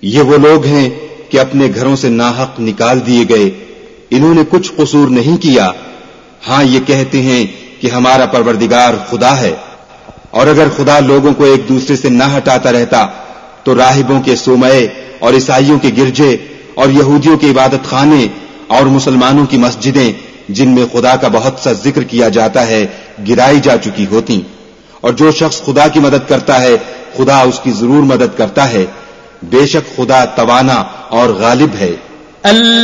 ये वो लोग हैं कि अपने घरों से नाहक निकाल दिए गए, इन्होंने कुछ कसूर नहीं किया। हां, ये कहते हैं कि हमारा परवरदिगार खुदा है, और अगर खुदा लोगों को एक दूसरे से न हटाता रहता तो राहिबों के सोमये और ईसाइयों के गिरजे और यहूदियों के इबादत खाने और मुसलमानों की मस्जिदें, जिनमें खुदा का बहुत सा जिक्र किया जाता है, गिराई जा चुकी होती। और जो शख्स खुदा की मदद करता है, खुदा उसकी जरूर मदद करता है। बेशक खुदा तवाना और गालिब है।